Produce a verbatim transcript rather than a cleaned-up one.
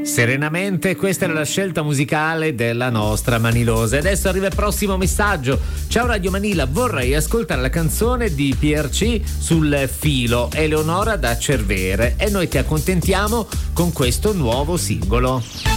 Serenamente, questa era la scelta musicale della nostra Manilosa. Adesso arriva il prossimo messaggio. Ciao Radio Manila, vorrei ascoltare la canzone di P R C Sul filo, Eleonora da Cervere, e noi ti accontentiamo con questo nuovo singolo.